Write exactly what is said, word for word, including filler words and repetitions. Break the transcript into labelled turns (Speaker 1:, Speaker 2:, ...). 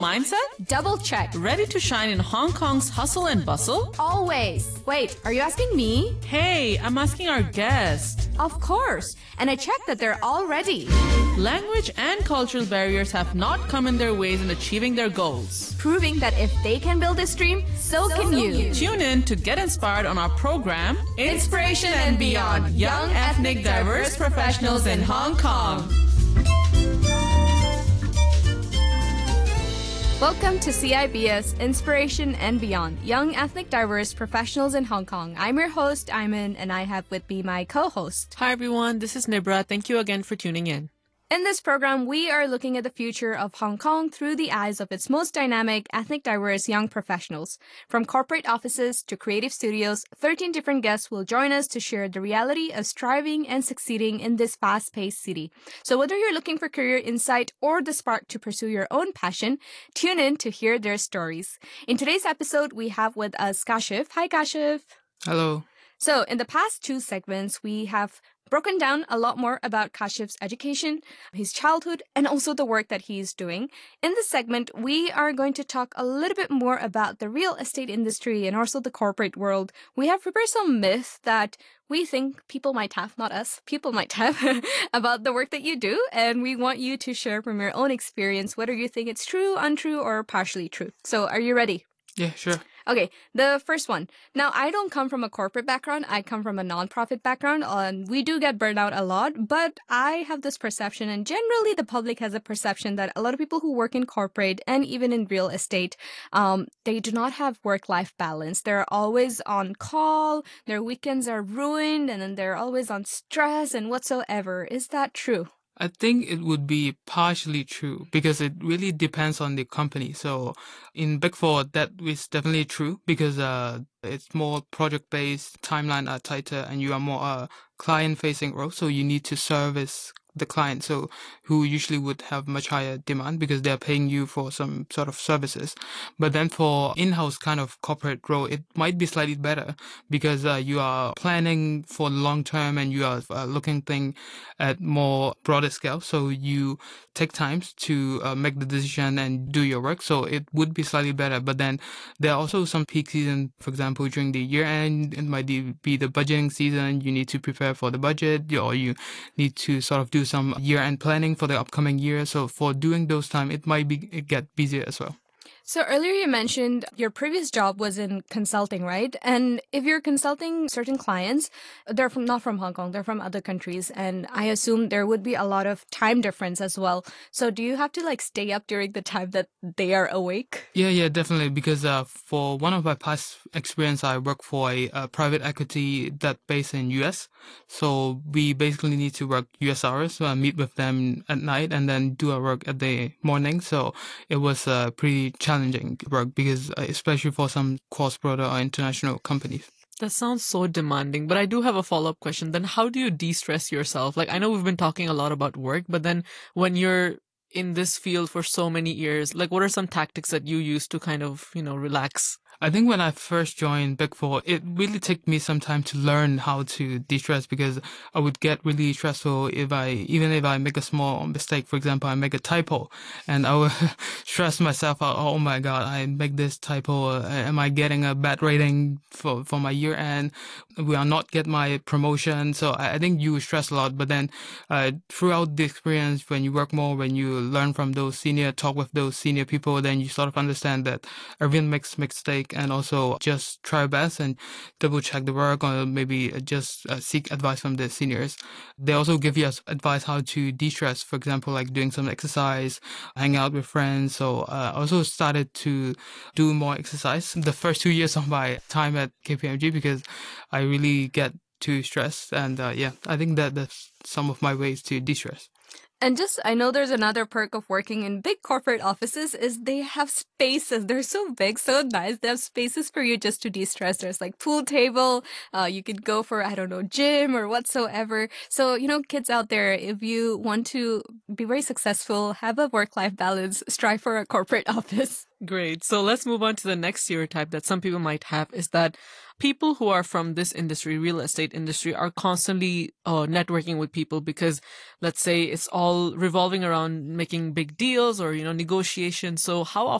Speaker 1: Mindset?
Speaker 2: Double check.
Speaker 1: Ready to shine in Hong Kong's hustle and bustle?
Speaker 2: Always. Wait, are you asking me?
Speaker 1: Hey, I'm asking our guest.
Speaker 2: Of course. And I checked that they're all ready.
Speaker 1: Language and cultural barriers have not come in their ways in achieving their goals.
Speaker 2: Proving that if they can build this dream, so, so can you. you.
Speaker 1: Tune in to get inspired on our program, Inspiration and Beyond, Young Ethnic Diverse Professionals in Hong Kong.
Speaker 2: Welcome to C I B S Inspiration and Beyond, Young Ethnic Diverse Professionals in Hong Kong. I'm your host, Iman, and I have with me my co-host.
Speaker 1: Hi everyone, this is Nibra. Thank you again for tuning in.
Speaker 2: In this program, we are looking at the future of Hong Kong through the eyes of its most dynamic, ethnic diverse young professionals. From corporate offices to creative studios, thirteen different guests will join us to share the reality of striving and succeeding in this fast-paced city. So whether you're looking for career insight or the spark to pursue your own passion, tune in to hear their stories. In today's episode, we have with us Kashif. Hi, Kashif.
Speaker 3: Hello.
Speaker 2: So in the past two segments, we have broken down a lot more about Kashif's education, his childhood, and also the work that he's doing. In this segment, we are going to talk a little bit more about the real estate industry and also the corporate world. We have prepared some myths that we think people might have, not us, people might have, about the work that you do. And we want you to share from your own experience whether you think it's true, untrue, or partially true. So are you ready?
Speaker 3: Yeah, sure.
Speaker 2: Okay, the first one. Now, I don't come from a corporate background. I come from a nonprofit background, and we do get burned out a lot. But I have this perception, and generally the public has a perception that a lot of people who work in corporate and even in real estate, um, they do not have work-life balance. They're always on call, their weekends are ruined, and then they're always on stress and whatsoever. Is that true?
Speaker 3: I think it would be partially true because it really depends on the company. So in Big Four, that is definitely true because uh, it's more project-based, timeline are tighter, and you are more uh, client-facing role. So you need to service the client, so who usually would have much higher demand because they're paying you for some sort of services. But then for in-house kind of corporate role, it might be slightly better because uh, you are planning for the long term and you are uh, looking thing at more broader scale. So you take times to uh, make the decision and do your work. So it would be slightly better. But then there are also some peak season, for example, during the year end, it might be the budgeting season. You need to prepare for the budget, or you need to sort of do some year-end planning for the upcoming year. So for doing those time, it might be it get busier as well.
Speaker 2: So earlier you mentioned your previous job was in consulting, right? And if you're consulting certain clients, they're from not from Hong Kong, they're from other countries. And I assume there would be a lot of time difference as well. So do you have to like stay up during the time that they are awake?
Speaker 3: Yeah, yeah, definitely. Because uh, for one of my past experience, I work for a, a private equity that based in U S. So we basically need to work U S hours. So I meet with them at night and then do our work at the morning. So it was uh, pretty challenging work because uh, especially for some cross-border or international companies.
Speaker 1: That sounds so demanding, but I do have a follow-up question. Then how do you de-stress yourself? Like, I know we've been talking a lot about work, but then when you're in this field for so many years, like what are some tactics that you use to kind of, you know, relax?
Speaker 3: I think when I first joined Big Four, it really took me some time to learn how to de-stress because I would get really stressful if I, even if I make a small mistake. For example, I make a typo and I would stress myself out. Oh my God, I make this typo. Uh, am I getting a bad rating for, for my year end? Will I not get my promotion? So I, I think you stress a lot. But then uh, throughout the experience, when you work more, when you learn from those senior, talk with those senior people, then you sort of understand that everyone makes mistake. And also just try your best and double check the work, or maybe just uh, seek advice from the seniors. They also give you advice how to de-stress, for example, like doing some exercise, hang out with friends. So uh, I also started to do more exercise the first two years of my time at K P M G because I really get too stressed. And uh, yeah, I think that that's some of my ways to de-stress.
Speaker 2: And just, I know there's another perk of working in big corporate offices is they have spaces. They're so big, so nice. They have spaces for you just to de-stress. There's like pool table. Uh, you could go for, I don't know, gym or whatsoever. So, you know, kids out there, if you want to be very successful, have a work-life balance, strive for a corporate office.
Speaker 1: Great. So let's move on to the next stereotype that some people might have is that people who are from this industry, real estate industry, are constantly uh, networking with people because, let's say, it's all revolving around making big deals or, you know, negotiations. So how often